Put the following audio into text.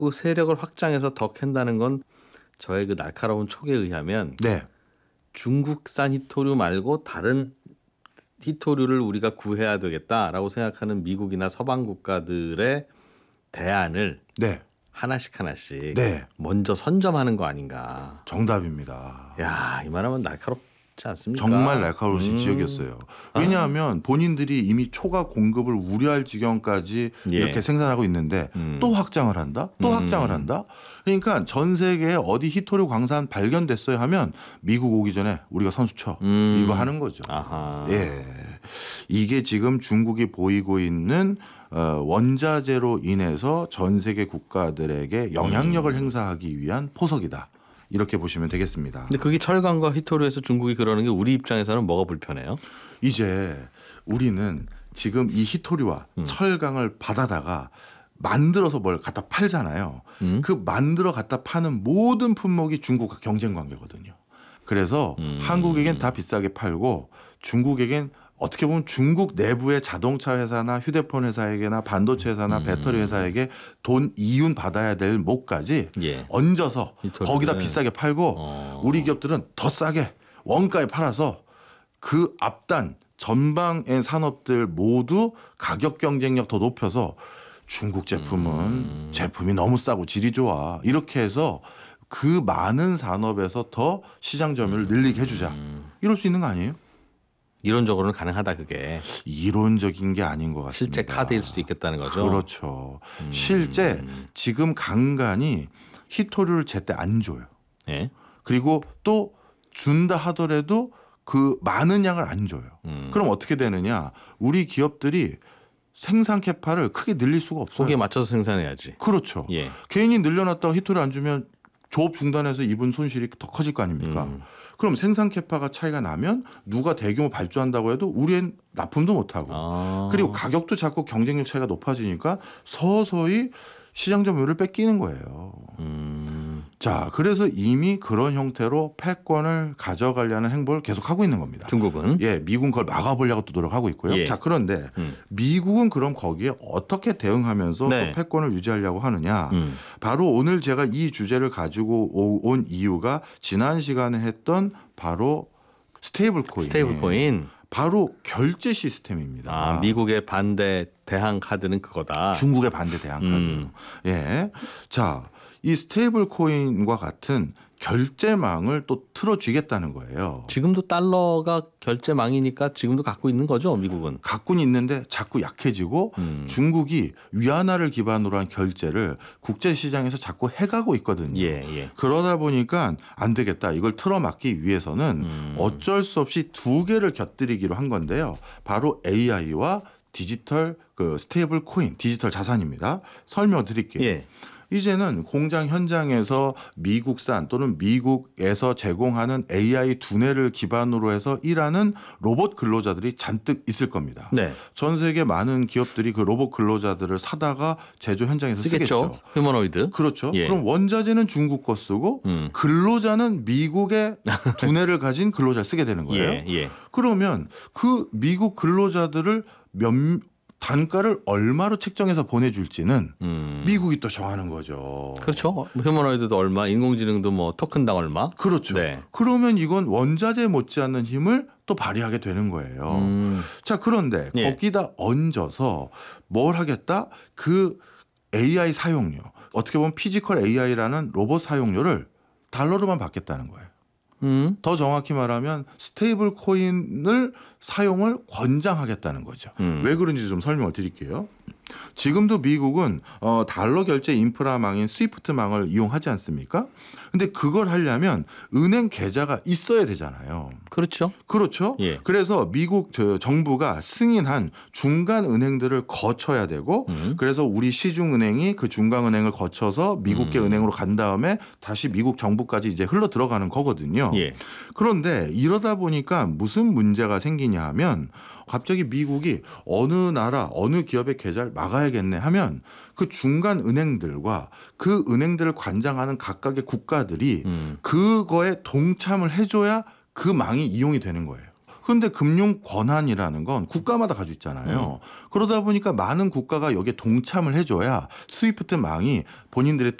세력을 확장해서 더 캔다는 건 저의 그 날카로운 촉에 의하면 네. 중국산 히토류 말고 다른 히토류를 우리가 구해야 되겠다라고 생각하는 미국이나 서방 국가들의 대안을 네. 하나씩 네. 먼저 선점하는 거 아닌가. 정답입니다. 야, 이 말하면 날카롭지 않습니까? 정말 날카로우신 지적이었어요. 왜냐하면 본인들이 이미 초과 공급을 우려할 지경까지 예. 이렇게 생산하고 있는데 또 확장을 한다? 또 확장을 한다? 그러니까 전 세계에 어디 히토류 광산 발견됐어요 하면 미국 오기 전에 우리가 선수 쳐. 이거 하는 거죠. 아하. 예. 이게 지금 중국이 보이고 있는 원자재로 인해서 전 세계 국가들에게 영향력을 행사하기 위한 포석이다. 이렇게 보시면 되겠습니다. 근데 그게 철강과 히토류에서 중국이 그러는 게 우리 입장에서는 뭐가 불편해요? 이제 우리는 지금 이 히토류와 철강을 받아다가 만들어서 뭘 갖다 팔잖아요. 그 만들어 갖다 파는 모든 품목이 중국과 경쟁 관계거든요. 그래서 한국에겐 다 비싸게 팔고 중국에겐 어떻게 보면 중국 내부의 자동차 회사나 휴대폰 회사에게나 반도체 회사나 배터리 회사에게 돈 이윤 받아야 될 목까지 예. 얹어서 히토류는. 거기다 비싸게 팔고 우리 기업들은 더 싸게 원가에 팔아서 그 앞단 전방의 산업들 모두 가격 경쟁력 더 높여서 중국 제품은 제품이 너무 싸고 질이 좋아. 이렇게 해서 그 많은 산업에서 더 시장 점유율을 늘리게 해주자. 이럴 수 있는 거 아니에요? 이론적으로는 가능하다 그게. 이론적인 게 아닌 것 같습니다. 실제 카드일 수도 있겠다는 거죠. 그렇죠. 실제 지금 강간이 히토류를 제때 안 줘요. 예. 그리고 또 준다 하더라도 그 많은 양을 안 줘요. 그럼 어떻게 되느냐. 우리 기업들이 생산 캐파를 크게 늘릴 수가 없어요. 거기에 맞춰서 생산해야지. 그렇죠. 예. 괜히 늘려놨다가 히토류 안 주면 조업 중단해서 입은 손실이 더 커질 거 아닙니까? 그럼 생산 캐파가 차이가 나면 누가 대규모 발주한다고 해도 우리엔 납품도 못하고 그리고 가격도 자꾸 경쟁력 차이가 높아지니까 서서히 시장 점유율을 뺏기는 거예요. 자, 그래서 이미 그런 형태로 패권을 가져가려는 행보를 계속하고 있는 겁니다. 중국은. 예, 미국은 그걸 막아보려고 또 노력하고 있고요. 예. 자, 그런데 미국은 그럼 거기에 어떻게 대응하면서 네. 또 패권을 유지하려고 하느냐. 바로 오늘 제가 이 주제를 가지고 온 이유가 지난 시간에 했던 바로 스테이블 코인. 스테이블 코인. 바로 결제 시스템입니다. 아, 미국의 반대 대항 카드는 그거다. 중국의 반대 대항 카드. 예. 자, 이 스테이블 코인과 같은 결제망을 또 틀어쥐겠다는 거예요. 지금도 달러가 결제망이니까 지금도 갖고 있는 거죠, 미국은. 갖고는 있는데 자꾸 약해지고 중국이 위안화를 기반으로 한 결제를 국제시장에서 자꾸 해가고 있거든요. 예, 예. 그러다 보니까 안 되겠다. 이걸 틀어막기 위해서는 어쩔 수 없이 두 개를 곁들이기로 한 건데요. 바로 AI와 디지털 그 스테이블 코인, 디지털 자산입니다. 설명 드릴게요. 예. 이제는 공장 현장에서 미국산 또는 미국에서 제공하는 AI 두뇌를 기반으로 해서 일하는 로봇 근로자들이 잔뜩 있을 겁니다. 네. 전 세계 많은 기업들이 그 로봇 근로자들을 사다가 제조 현장에서 쓰겠죠. 쓰겠죠. 휴머노이드. 그렇죠. 예. 그럼 원자재는 중국 거 쓰고 근로자는 미국의 두뇌를 가진 근로자를 쓰게 되는 거예요. 예, 예. 그러면 그 미국 근로자들을 단가를 얼마로 책정해서 보내줄지는 미국이 또 정하는 거죠. 그렇죠. 휴머노이드도 얼마, 인공지능도 뭐 토큰당 얼마. 그렇죠. 네. 그러면 이건 원자재 못지않는 힘을 또 발휘하게 되는 거예요. 자, 그런데 예. 거기다 얹어서 뭘 하겠다? 그 AI 사용료, 어떻게 보면 피지컬 AI라는 로봇 사용료를 달러로만 받겠다는 거예요. 더 정확히 말하면 스테이블 코인을 사용을 권장하겠다는 거죠. 왜 그런지 좀 설명을 드릴게요. 지금도 미국은 달러 결제 인프라망인 스위프트망을 이용하지 않습니까? 근데 그걸 하려면 은행 계좌가 있어야 되잖아요. 그렇죠. 그렇죠. 예. 그래서 미국 정부가 승인한 중간 은행들을 거쳐야 되고 그래서 우리 시중은행이 그 중간 은행을 거쳐서 미국계 은행으로 간 다음에 다시 미국 정부까지 이제 흘러 들어가는 거거든요. 예. 그런데 이러다 보니까 무슨 문제가 생기냐 하면 갑자기 미국이 어느 나라 어느 기업의 계좌를 막아야겠네 하면 그 중간 은행들과 그 은행들을 관장하는 각각의 국가들이 그거에 동참을 해줘야 그 망이 이용이 되는 거예요. 그런데 금융 권한이라는 건 국가마다 가지고 있잖아요. 그러다 보니까 많은 국가가 여기에 동참을 해줘야 스위프트 망이 본인들의